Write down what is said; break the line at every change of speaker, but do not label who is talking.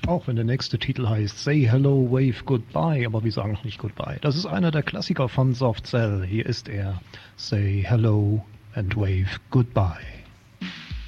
Auch wenn der nächste Titel heißt Say Hello, Wave Goodbye, aber wir sagen noch nicht Goodbye. Das ist einer der Klassiker von Soft Cell. Hier ist er. Say Hello and Wave Goodbye.